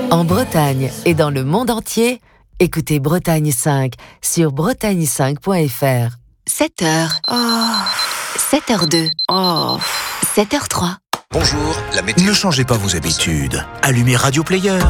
En Bretagne et dans le monde entier, écoutez Bretagne 5 sur bretagne5.fr. 7h. 7h02. 7h03. Bonjour, la météo. Ne changez pas vos habitudes. Allumez Radio Player.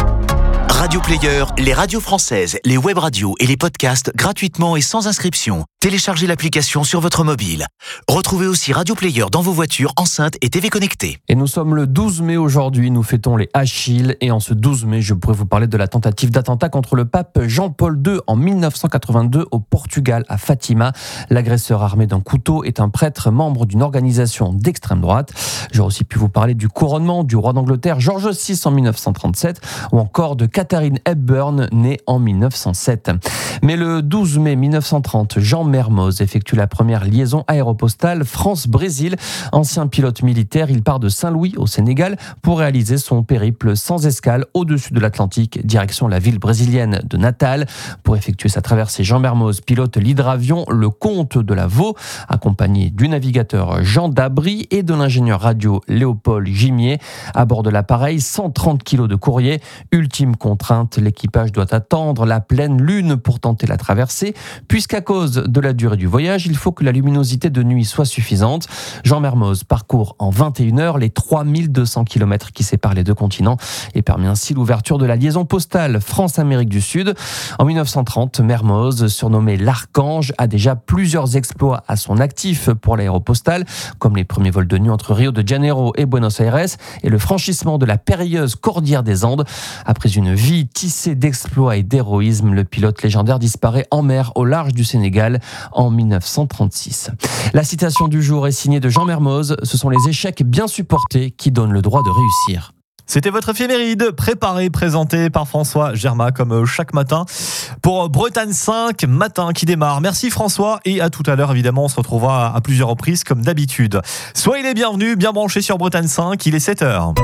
Radio Player, les radios françaises, les web radios et les podcasts gratuitement et sans inscription. Téléchargez l'application sur votre mobile. Retrouvez aussi Radio Player dans vos voitures, enceintes et TV connectées. Et nous sommes le 12 mai aujourd'hui, nous fêtons les Achilles. Et en ce 12 mai, je pourrais vous parler de la tentative d'attentat contre le pape Jean-Paul II en 1982 au Portugal, à Fatima. L'agresseur armé d'un couteau est un prêtre membre d'une organisation d'extrême droite. J'aurais aussi pu vous parler du couronnement du roi d'Angleterre George VI en 1937 ou encore de Katharine Hepburn, née en 1907. Mais le 12 mai 1930, Jean Mermoz effectue la première liaison aéropostale France-Brésil. Ancien pilote militaire, il part de Saint-Louis au Sénégal pour réaliser son périple sans escale au-dessus de l'Atlantique, direction la ville brésilienne de Natal. Pour effectuer sa traversée, Jean Mermoz pilote l'hydravion Le Comte de la Vaux, accompagné du navigateur Jean Dabry et de l'ingénieur radio Léopold Gimier. À bord de l'appareil, 130 kilos de courrier. Ultime contrainte, l'équipage doit attendre la pleine lune pour tenter la traversée, puisqu'à cause de la durée du voyage, il faut que la luminosité de nuit soit suffisante. Jean Mermoz parcourt en 21 heures les 3200 km qui séparent les deux continents et permet ainsi l'ouverture de la liaison postale France-Amérique du Sud. En 1930, Mermoz, surnommé l'Archange, a déjà plusieurs exploits à son actif pour l'aéropostale, comme les premiers vols de nuit entre Rio de Janeiro et Buenos Aires et le franchissement de la périlleuse cordillère des Andes. Après une vie tissée d'exploits et d'héroïsme, le pilote légendaire disparaît en mer au large du Sénégal en 1936. La citation du jour est signée de Jean Mermoz. Ce sont les échecs bien supportés qui donnent le droit de réussir. C'était votre éphéméride, préparée, présentée par François Germain, comme chaque matin, pour Bretagne 5, matin qui démarre. Merci François, et à tout à l'heure, évidemment, on se retrouvera à plusieurs reprises, comme d'habitude. Soyez les bienvenus, bien branchés sur Bretagne 5, il est 7h.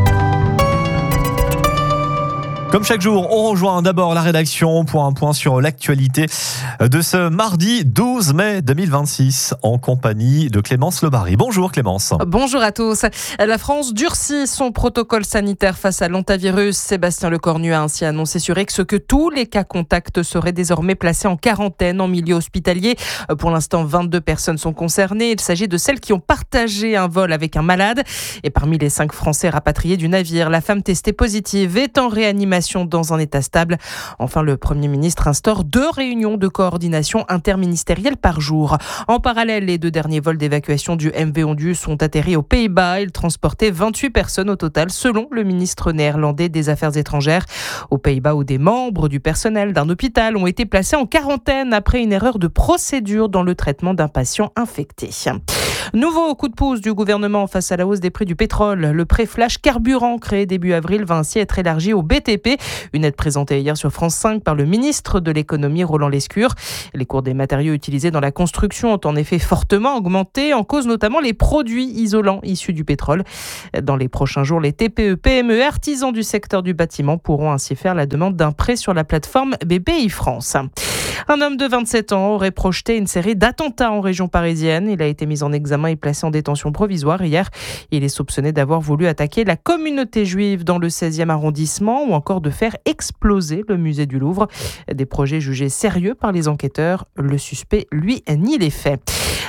Comme chaque jour, on rejoint d'abord la rédaction pour un point sur l'actualité de ce mardi 12 mai 2026 en compagnie de Clémence Lebary. Bonjour Clémence. Bonjour à tous. La France durcit son protocole sanitaire face à l'hantavirus. Sébastien Lecornu a ainsi annoncé sur X que tous les cas contacts seraient désormais placés en quarantaine en milieu hospitalier. Pour l'instant, 22 personnes sont concernées. Il s'agit de celles qui ont partagé un vol avec un malade. Et parmi les 5 Français rapatriés du navire, la femme testée positive est en réanimation dans un état stable. Enfin, le Premier ministre instaure 2 réunions de coordination interministérielle par jour. En parallèle, les 2 derniers vols d'évacuation du MV Ondu sont atterris aux Pays-Bas. Ils transportaient 28 personnes au total, selon le ministre néerlandais des Affaires étrangères. Aux Pays-Bas, où des membres du personnel d'un hôpital ont été placés en quarantaine après une erreur de procédure dans le traitement d'un patient infecté. Nouveau coup de pouce du gouvernement face à la hausse des prix du pétrole. Le prêt flash carburant créé début avril va ainsi être élargi au BTP. Une aide présentée hier sur France 5 par le ministre de l'économie Roland Lescure. Les cours des matériaux utilisés dans la construction ont en effet fortement augmenté, en cause notamment les produits isolants issus du pétrole. Dans les prochains jours, les TPE, PME et artisans du secteur du bâtiment pourront ainsi faire la demande d'un prêt sur la plateforme BPI France. Un homme de 27 ans aurait projeté une série d'attentats en région parisienne. Il a été mis en examen et placé en détention provisoire hier. Il est soupçonné d'avoir voulu attaquer la communauté juive dans le 16e arrondissement ou encore de faire exploser le musée du Louvre. Des projets jugés sérieux par les enquêteurs. Le suspect, lui, nie les faits.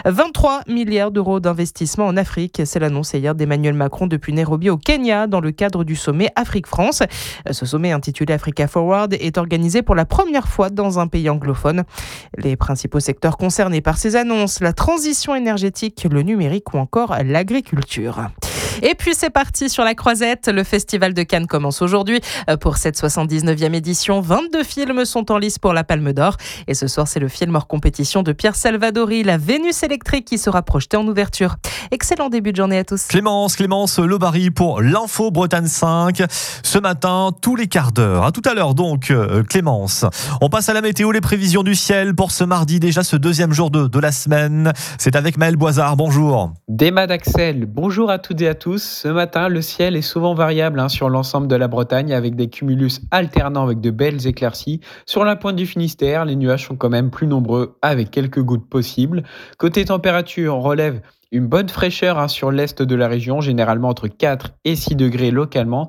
23 milliards d'euros d'investissement en Afrique. C'est l'annonce hier d'Emmanuel Macron depuis Nairobi au Kenya dans le cadre du sommet Afrique-France. Ce sommet intitulé Africa Forward est organisé pour la première fois dans un pays anglophone. Les principaux secteurs concernés par ces annonces, la transition énergétique, le numérique ou encore l'agriculture. Et puis c'est parti sur la croisette. Le Festival de Cannes commence aujourd'hui. Pour cette 79e édition, 22 films sont en lice pour la Palme d'Or. Et ce soir, c'est le film hors compétition de Pierre Salvadori, La Vénus électrique, qui sera projeté en ouverture. Excellent début de journée à tous. Clémence Lebary pour l'info Bretagne 5. Ce matin, tous les quarts d'heure. À tout à l'heure donc, Clémence. On passe à la météo, les prévisions du ciel pour ce mardi, déjà ce 2e jour de la semaine. C'est avec Maël Boisard. Bonjour. Déma d'Axel, bonjour à toutes et à tous. Ce matin, le ciel est souvent variable sur l'ensemble de la Bretagne avec des cumulus alternant avec de belles éclaircies. Sur la pointe du Finistère, les nuages sont quand même plus nombreux avec quelques gouttes possibles. Côté température, on relève une bonne fraîcheur sur l'est de la région, généralement entre 4 et 6 degrés localement.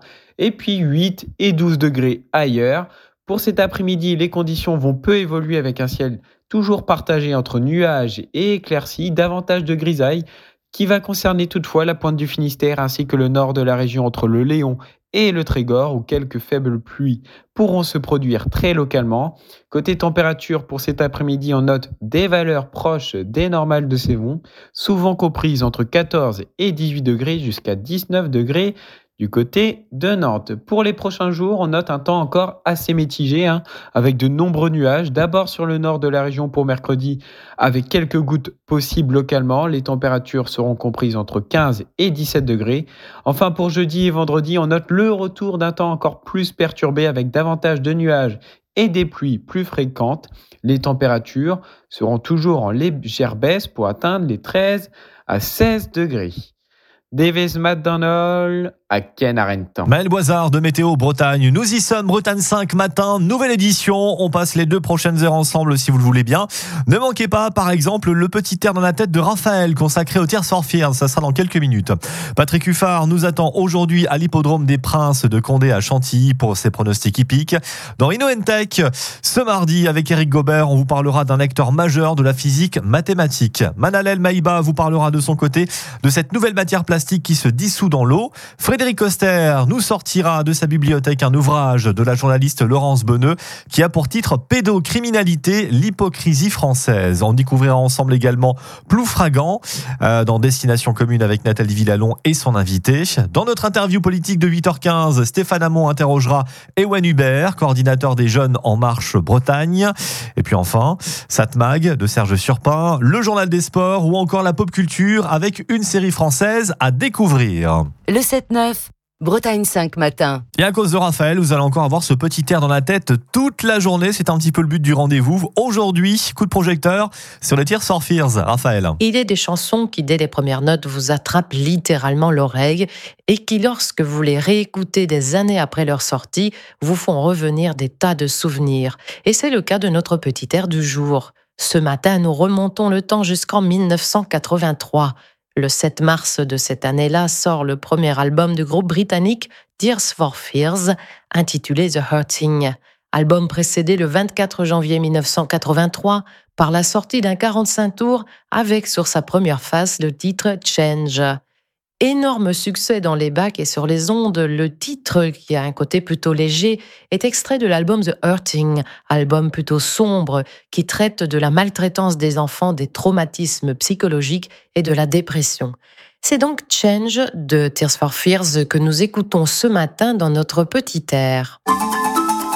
et puis 8 et 12 degrés ailleurs. Pour cet après-midi, les conditions vont peu évoluer avec un ciel toujours partagé entre nuages et éclaircies, davantage de grisailles qui va concerner toutefois la pointe du Finistère ainsi que le nord de la région entre le Léon et le Trégor où quelques faibles pluies pourront se produire très localement. Côté température, pour cet après-midi, on note des valeurs proches des normales de saison, souvent comprises entre 14 et 18 degrés jusqu'à 19 degrés du côté de Nantes. Pour les prochains jours, on note un temps encore assez mitigé, avec de nombreux nuages. D'abord sur le nord de la région pour mercredi, avec quelques gouttes possibles localement. Les températures seront comprises entre 15 et 17 degrés. Enfin, pour jeudi et vendredi, on note le retour d'un temps encore plus perturbé, avec davantage de nuages et des pluies plus fréquentes. Les températures seront toujours en légère baisse pour atteindre les 13 à 16 degrés. Davis McDonald à Kenarentan. Maël Boisard de Météo Bretagne. Nous y sommes, Bretagne 5 matin, nouvelle édition. On passe les 2 prochaines heures ensemble si vous le voulez bien. Ne manquez pas, par exemple, le petit air dans la tête de Raphaël consacré au Tears for Fears. Ça sera dans quelques minutes. Patrick Huffard nous attend aujourd'hui à l'hippodrome des Princes de Condé à Chantilly pour ses pronostics hippiques. Dans Inno Tech, ce mardi, avec Eric Gobert, on vous parlera d'un acteur majeur de la physique mathématique. Manalel Maïba vous parlera de son côté de cette nouvelle matière plastique qui se dissout dans l'eau. Frédéric Coster nous sortira de sa bibliothèque un ouvrage de la journaliste Laurence Beneux qui a pour titre Pédocriminalité, l'hypocrisie française. On découvrira ensemble également Ploufragan dans Destination commune avec Nathalie Villalon et son invité. Dans notre interview politique de 8h15, Stéphane Hamon interrogera Ewan Hubert, coordinateur des Jeunes en Marche Bretagne. Et puis enfin, Satmag de Serge Surpin, le journal des sports ou encore la pop culture avec une série française à découvrir. Le 7-9, Bretagne 5 matin. Et à cause de Raphaël, vous allez encore avoir ce petit air dans la tête toute la journée. C'est un petit peu le but du rendez-vous. Aujourd'hui, coup de projecteur sur les Tears for Fears. Raphaël. Il est des chansons qui, dès les premières notes, vous attrapent littéralement l'oreille et qui, lorsque vous les réécoutez des années après leur sortie, vous font revenir des tas de souvenirs. Et c'est le cas de notre petit air du jour. Ce matin, nous remontons le temps jusqu'en 1983. Le 7 mars de cette année-là sort le premier album du groupe britannique Tears for Fears, intitulé The Hurting. Album précédé le 24 janvier 1983 par la sortie d'un 45 tours avec sur sa première face le titre Change. Énorme succès dans les bacs et sur les ondes, le titre, qui a un côté plutôt léger, est extrait de l'album The Hurting, album plutôt sombre qui traite de la maltraitance des enfants, des traumatismes psychologiques et de la dépression. C'est donc Change de Tears for Fears que nous écoutons ce matin dans notre petit air.